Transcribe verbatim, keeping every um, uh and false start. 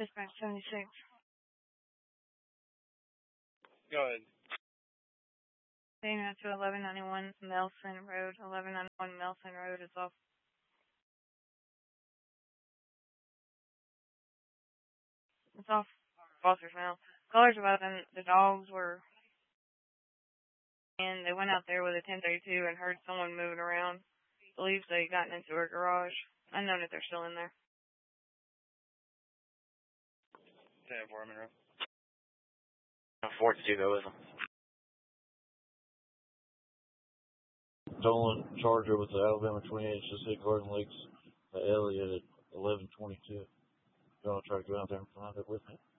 Dispatch seventy-six. Go ahead. Dana to eleven ninety-one Nelson Road. eleven ninety-one Nelson Road is off. It's off Foster's now. Callers about them, the dogs were, and they went out there with a ten thirty-two and heard someone moving around. Believes they gotten into her garage. Unknown if they're still in there. ten four, Monroe. four to two, go with them. Stolen Charger with the Alabama twenty-eight, just hit Garden Lakes, uh, Elliott at eleven twenty-two. You want to try to go out there and find it with me?